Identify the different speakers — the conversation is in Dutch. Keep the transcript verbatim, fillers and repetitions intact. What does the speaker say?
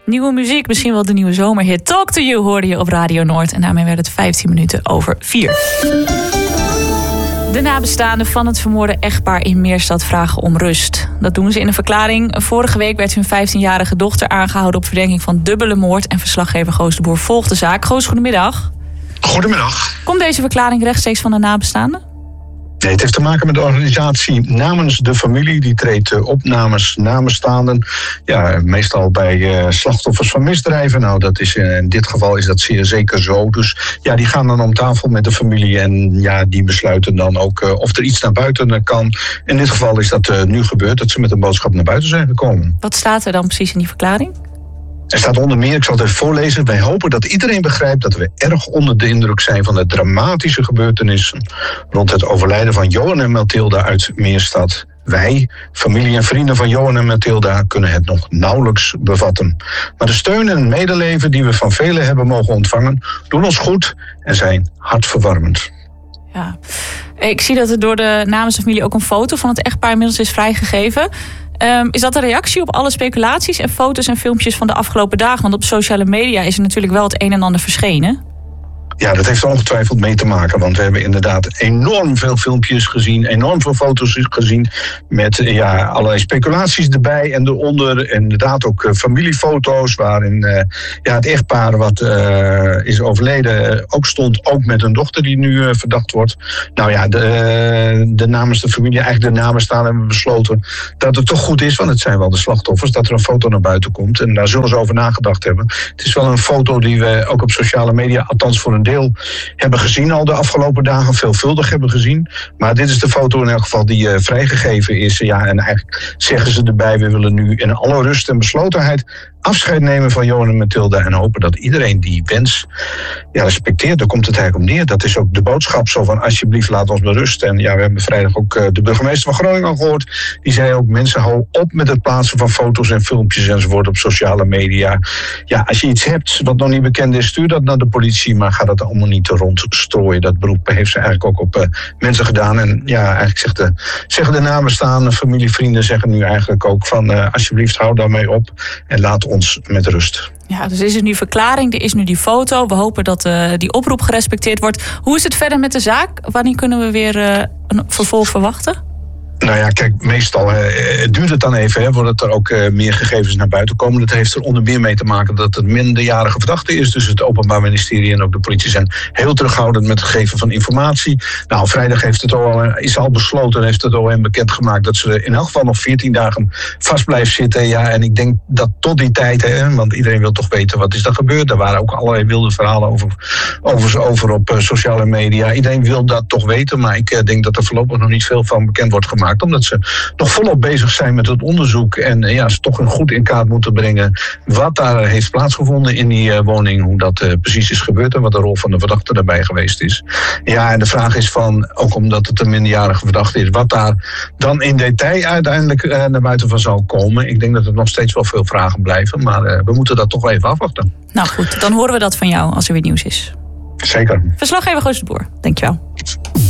Speaker 1: Nieuwe muziek, misschien wel de nieuwe zomerhit. Talk to You hoorde je op Radio Noord. En daarmee werd het vijftien minuten over vier. De nabestaanden van het vermoorde echtpaar in Meerstad vragen om rust. Dat doen ze in een verklaring. Vorige week werd hun vijftienjarige dochter aangehouden op verdenking van dubbele moord. En verslaggever Goos de Boer volgt de zaak. Goos, goedemiddag.
Speaker 2: Goedemiddag.
Speaker 1: Komt deze verklaring rechtstreeks van de nabestaanden?
Speaker 2: Nee, het heeft te maken met de organisatie namens de familie. Die treedt op namens nabestaanden. Ja, meestal bij uh, slachtoffers van misdrijven. Nou, dat is, uh, in dit geval is dat zeer zeker zo. Dus ja, die gaan dan om tafel met de familie. En ja, die besluiten dan ook uh, of er iets naar buiten uh, kan. In dit geval is dat uh, nu gebeurd. Dat ze met een boodschap naar buiten zijn gekomen.
Speaker 1: Wat staat er dan precies in die verklaring?
Speaker 2: Er staat onder meer, ik zal het even voorlezen. Wij hopen dat iedereen begrijpt dat we erg onder de indruk zijn van de dramatische gebeurtenissen rond het overlijden van Johan en Mathilda uit Meerstad. Wij, familie en vrienden van Johan en Mathilda, kunnen het nog nauwelijks bevatten. Maar de steun en medeleven die we van velen hebben mogen ontvangen, doen ons goed en zijn hartverwarmend.
Speaker 1: Ja, ik zie dat er door de namens de familie ook een foto van het echtpaar inmiddels is vrijgegeven. Um, is dat een reactie op alle speculaties en foto's en filmpjes van de afgelopen dagen? Want op sociale media is er natuurlijk wel het een en ander verschenen.
Speaker 2: Ja, dat heeft er ongetwijfeld mee te maken. Want we hebben inderdaad enorm veel filmpjes gezien. Enorm veel foto's gezien. Met ja, allerlei speculaties erbij. En eronder inderdaad ook uh, familiefoto's. Waarin uh, ja, het echtpaar wat uh, is overleden uh, ook stond. Ook met een dochter die nu uh, verdacht wordt. Nou ja, de, uh, de namens de familie, eigenlijk de nabestaanden hebben besloten dat het toch goed is. Want het zijn wel de slachtoffers. Dat er een foto naar buiten komt. En daar zullen ze over nagedacht hebben. Het is wel een foto die we ook op sociale media, althans voor een deel, hebben gezien al de afgelopen dagen, veelvuldig hebben gezien. Maar dit is de foto in elk geval die uh, vrijgegeven is. Ja, en eigenlijk zeggen ze erbij, we willen nu in alle rust en beslotenheid afscheid nemen van Johan en Mathilda en hopen dat iedereen die wens ja, respecteert. Daar komt het eigenlijk om neer. Dat is ook de boodschap zo van alsjeblieft laat ons berusten. En ja, we hebben vrijdag ook uh, de burgemeester van Groningen al gehoord. Die zei ook, mensen hou op met het plaatsen van foto's en filmpjes enzovoort op sociale media. Ja, als je iets hebt wat nog niet bekend is, stuur dat naar de politie, maar ga dat allemaal niet te rondstrooien. Dat beroep heeft ze eigenlijk ook op uh, mensen gedaan. En ja, eigenlijk zegt de, zeggen de nabestaanden, familie, vrienden zeggen nu eigenlijk ook van uh, alsjeblieft hou daarmee op en laat ons met rust.
Speaker 1: Ja, dus is er nu verklaring, er is nu die foto. We hopen dat uh, die oproep gerespecteerd wordt. Hoe is het verder met de zaak? Wanneer kunnen we weer uh, een vervolg verwachten?
Speaker 2: Nou ja, kijk, meestal uh, duurt het dan even, hè, voordat er ook uh, meer gegevens naar buiten komen. Dat heeft er onder meer mee te maken dat het minderjarige verdachte is. Dus het Openbaar Ministerie en ook de politie zijn heel terughoudend met het geven van informatie. Nou, vrijdag heeft het al, is al besloten, heeft het O M bekendgemaakt dat ze in elk geval nog veertien dagen vast blijft zitten. Ja, en ik denk dat tot die tijd, hè, want iedereen wil toch weten wat is er gebeurd. Er waren ook allerlei wilde verhalen over, over, over op uh, sociale media. Iedereen wil dat toch weten, maar ik uh, denk dat er voorlopig nog niet veel van bekend wordt gemaakt. Omdat ze nog volop bezig zijn met het onderzoek. En ja, ze toch een goed in kaart moeten brengen wat daar heeft plaatsgevonden in die uh, woning. Hoe dat uh, precies is gebeurd en wat de rol van de verdachte daarbij geweest is. Ja, en de vraag is van, ook omdat het een minderjarige verdachte is, wat daar dan in detail uiteindelijk uh, naar buiten van zal komen. Ik denk dat er nog steeds wel veel vragen blijven. Maar uh, we moeten dat toch wel even afwachten.
Speaker 1: Nou goed, dan horen we dat van jou als er weer nieuws is.
Speaker 2: Zeker.
Speaker 1: Verslaggever Goos de Boer, dankjewel.